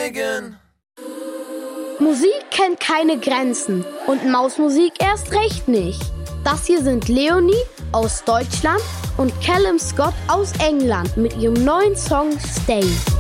Megan. Musik kennt keine Grenzen und Mausmusik erst recht nicht. Das hier sind Leonie aus Deutschland und Callum Scott aus England mit ihrem neuen Song Stay.